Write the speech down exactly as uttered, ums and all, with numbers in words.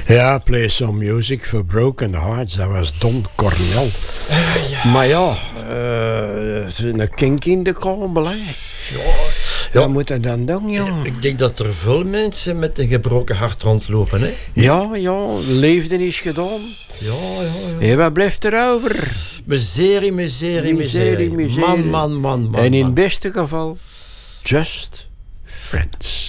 Ja, Play Some Music for Broken Hearts, dat was Don Cornell. Uh, ja. Maar ja, uh, een kink in de kabel, hè. Ja. Ja. Wat moet dat dan doen, jongen? Ik denk dat er veel mensen met een gebroken hart rondlopen, hè? Ja, ja, leefde is gedaan. Ja, ja, ja. En wat blijft er over? Miserie, miserie, miserie. miserie. Man, man, man, man. En in man. het beste geval, just friends.